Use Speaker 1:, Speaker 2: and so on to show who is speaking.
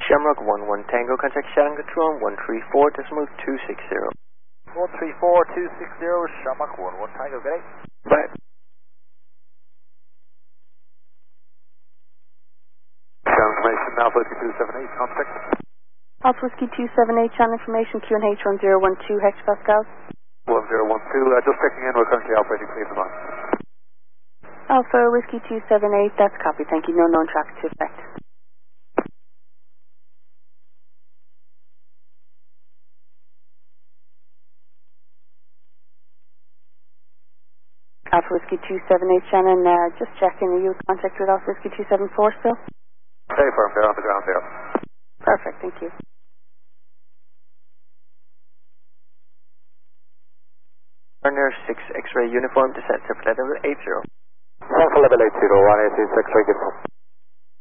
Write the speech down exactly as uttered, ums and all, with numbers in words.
Speaker 1: Shamrock one one Tango, contact Shannon Control one three four decimal two six zero.
Speaker 2: one three four two six zero, Shamrock one one Tango, good day.
Speaker 1: Bye.
Speaker 3: Channel information, Alpha Whiskey two seven eight, contact.
Speaker 4: Alpha Whiskey two seven eight, channel information, Q N H one zero one two hectopascals.
Speaker 3: one zero one two, uh, just checking in, we're currently operating clear from on.
Speaker 4: Alpha Whiskey two seven eight, that's copy, thank you, no known traffic to effect. Alpha Whiskey two seven eight, Shannon, uh, just checking, are you in contact with Alpha Whiskey two seven four still?
Speaker 3: Stay firm, they're on the ground there.
Speaker 4: Perfect, thank you.
Speaker 1: Turner six X-ray uniform, descent to level eight zero.
Speaker 3: Alpha level eight zero, one eight six X-ray uniform.